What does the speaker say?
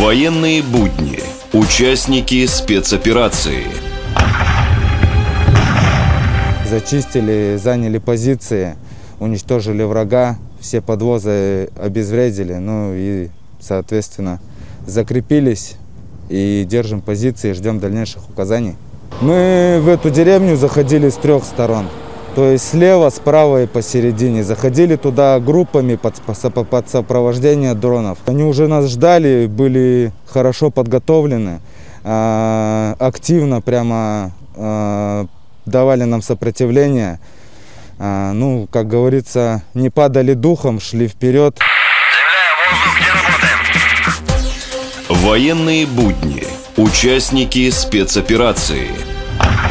Военные будни. Участники спецоперации. Зачистили, заняли позиции, уничтожили врага, все подвозы обезвредили, ну и, соответственно, закрепились и держим позиции, ждем дальнейших указаний. Мы в эту деревню заходили с 3 сторон, то есть слева, справа и посередине. Заходили туда группами под сопровождение дронов. Они уже нас ждали, были хорошо подготовлены, активно прямо давали нам сопротивление. Ну, как говорится, не падали духом, шли вперед. Заявляю, воздух, где работаем? Военные будни. Участники спецоперации.